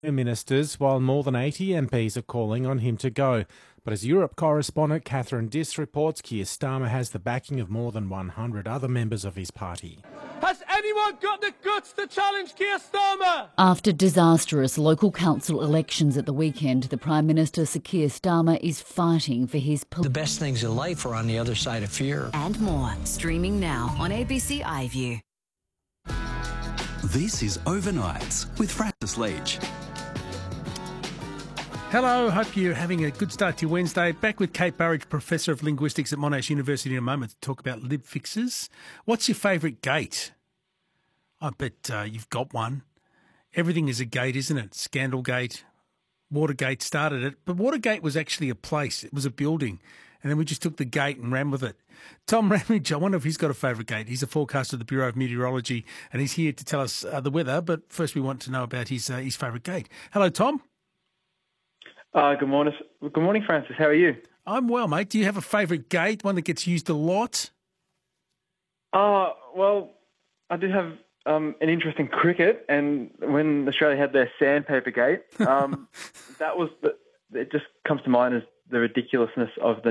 ministers, while more than 80 MPs are calling on him to go. But as Europe correspondent Catherine Diss reports, Keir Starmer has the backing of more than 100 other members of his party. Has anyone got the guts to challenge Keir Starmer? After disastrous local council elections at the weekend, the Prime Minister Sir Keir Starmer is fighting for his... The best things in life are on the other side of fear. And more, streaming now on ABC iView. This is Overnights with Francis Leach. Hello, hope you're having a good start to your Wednesday. Back with Kate Burridge, Professor of Linguistics at Monash University in a moment to talk about lib fixes. What's your favourite gate? I bet you've got one. Everything is a gate, isn't it? Scandalgate, Watergate started it. But Watergate was actually a place. It was a building. And then we just took the gate and ran with it. Tom Ramage, I wonder if he's got a favourite gate. He's a forecaster of the Bureau of Meteorology and he's here to tell us the weather. But first we want to know about his favourite gate. Hello, Tom. Good morning. Good morning, Francis. How are you? I'm well, mate. Do you have a favourite gate, one that gets used a lot? Well, I do have an interest in cricket, and when Australia had their sandpaper gate, it just comes to mind as the ridiculousness of the